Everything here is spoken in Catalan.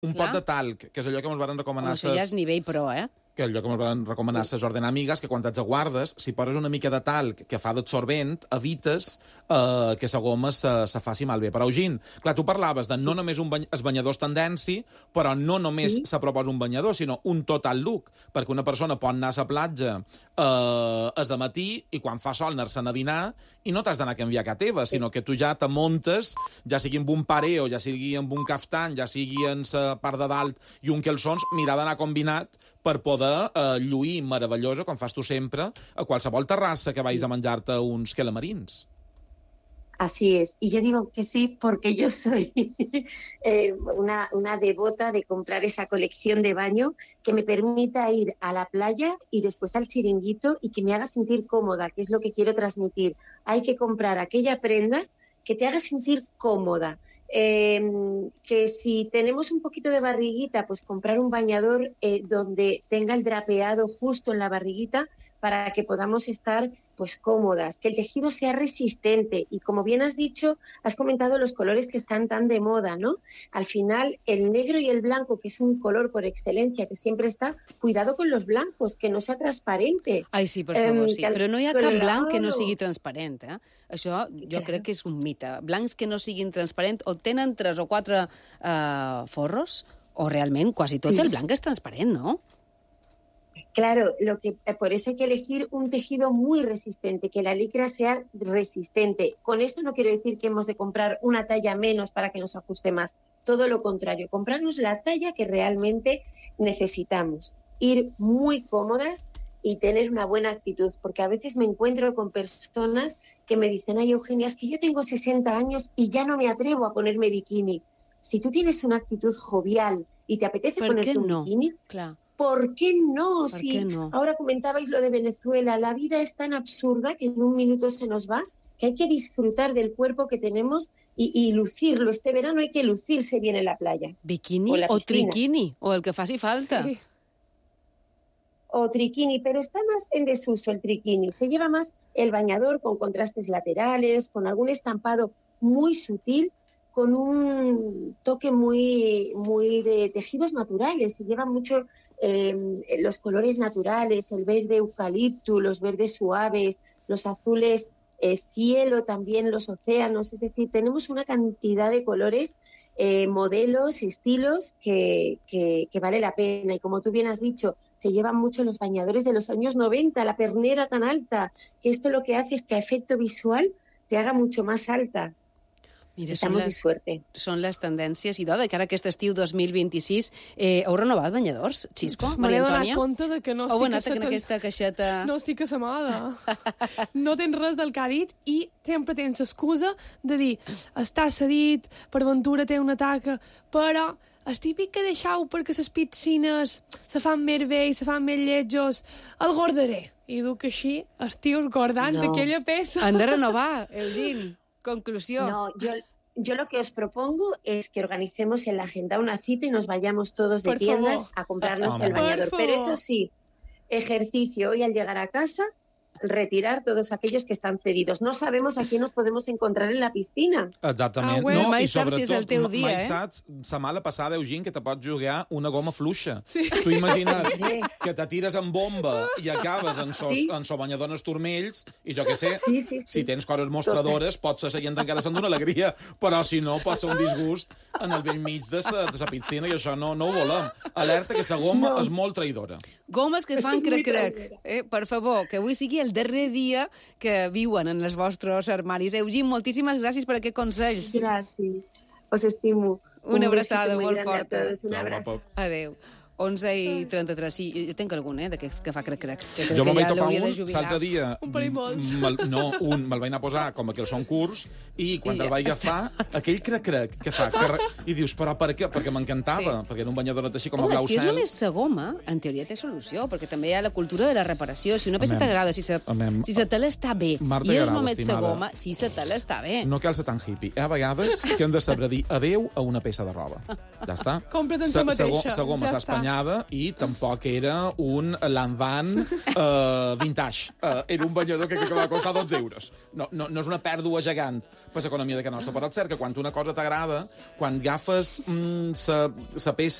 un pot de talc, que és allò que ens van recomanar... Això ja és nivell pro, que allò que ens van recomanar les ordenamigues, que quan t'ets guardes, si poses una mica de talc que fa d'absorbent, evites que la goma se faci malbé. Però, Eugene, clar, tu parlaves de no només els banyadors tendència, però no només se proposa un banyador, sinó un total look, perquè una persona pot anar a la platja es de matí i quan fa sol anar-se'n a dinar i no t'has d'anar a canviar a casa teva, sinó que tu ja te montes, ja sigui amb un pareo, ja sigui amb un caftan, ja sigui en la part de dalt i un calçons, mirar d'anar combinat per poder lluir meravellosa, com fas tu sempre, a qualsevol terrassa que vagis a menjar-te uns calamarins. Así es. Y yo digo que sí porque yo soy una devota de comprar esa colección de baño que me permita ir a la playa y después al chiringuito y que me haga sentir cómoda, que es lo que quiero transmitir. Hay que comprar aquella prenda que te haga sentir cómoda. Que si tenemos un poquito de barriguita, pues comprar un bañador donde tenga el drapeado justo en la barriguita para que podamos estar pues cómodas, que el tejido sea resistente y como bien has dicho, has comentado los colores que están tan de moda, ¿no? Al final el negro y el blanco, que es un color por excelencia que siempre está, cuidado con los blancos, que no sea transparente. Ai, sí, per favor, sí. Però no hi ha cap blanc que no sigui transparent, Això jo crec que és un mite. Blancs que no siguin transparents o tenen 3 o 4 forros o realment quasi tot el blanc és transparent, no? Claro, por eso hay que elegir un tejido muy resistente, que la licra sea resistente. Con esto no quiero decir que hemos de comprar una talla menos para que nos ajuste más. Todo lo contrario, comprarnos la talla que realmente necesitamos. Ir muy cómodas y tener una buena actitud, porque a veces me encuentro con personas que me dicen, ay, Eugenia, es que yo tengo 60 años y ya no me atrevo a ponerme bikini. Si tú tienes una actitud jovial y te apetece ponerte un bikini... Claro. ¿Por qué no? ¿Por qué no? Ahora comentabais lo de Venezuela. La vida es tan absurda que en un minuto se nos va, que hay que disfrutar del cuerpo que tenemos y lucirlo. Este verano hay que lucirse bien en la playa. Bikini o triquini, o el que faci falta. Sí. O triquini, pero está más en desuso el triquini. Se lleva más el bañador con contrastes laterales, con algún estampado muy sutil, con un toque muy de tejidos naturales. Se lleva mucho los colores naturales, el verde eucalipto, los verdes suaves, los azules cielo, también los océanos. Es decir, tenemos una cantidad de colores, modelos, estilos que vale la pena. Y como tú bien has dicho, se llevan mucho los bañadores de los años 90, la pernera tan alta, que esto lo que hace es que a efecto visual te haga mucho más alta. Mira, són les tendències. I de cara a aquest estiu 2026, heu renovat banyadors, Xisco, Maria Antònia? M'he donat compte de que no estic a la moda. No tens res del que ha dit i sempre tens l'excusa de dir està cedit, per ventura té una taca, però és típic que deixeu perquè les piscines se fan més bé i se fan més lletjos. El gordaré. I duc així, estius gordant aquella peça. Han de renovar, Eugene. Conclusión. No, yo lo que os propongo es que organicemos en la agenda una cita y nos vayamos todos de tiendas a comprarnos el bañador. Pero eso sí, ejercicio hoy al llegar a casa, retirar todos aquellos que están cedidos. No sabemos a quién nos podemos encontrar en la piscina. Exactament. Bueno, mai saps si és el teu dia, mai saps, la mala passada, Eugene, que te pots jugar una goma fluixa. Sí. Tu imagina't que te tires en bomba i acabes en so banyador en els turmells, i jo què sé, si tens coses mostradores, pots ser seient encara sent d'una alegria, però si no, pot ser un disgust en el vell mig de la piscina, i això no ho volem. Alerta que la goma és molt traïdora. Gomes que fan crec-crec. Per favor, que avui sigui el darrer dia que viuen en els vostres armaris. Eugene, moltíssimes gràcies per aquests consells. Gràcies. Os estimo. Una abraçada molt forta. Una abraçada. Adéu. 11:33. Sí, jo tenc algun, que fa crec-crec. Jo me'l vaig topar l'altre dia. Un parell molt. Me'l vaig anar a posar com que el són curts i quan el vaig agafar, aquell crec-crec que fa. I dius, però per què? Perquè m'encantava, perquè era un banyador així com a blau cel. Si és només la goma, en teoria té solució, perquè també hi ha la cultura de la reparació. Si una peça t'agrada, si la tela està bé, i és només la goma, si la tela està bé. No cal ser tan hippie. A vegades que hem de saber dir adeu a una peça de roba. Ja està. Compra't en la mateixa. La goma s'ha espanyat dissenyada i tampoc era un Lanvin vintage. Era un banyador que va costar 12 euros. No és una pèrdua gegant per l'economia de casa nostra, però és cert que quan una cosa t'agrada, quan agafes la peça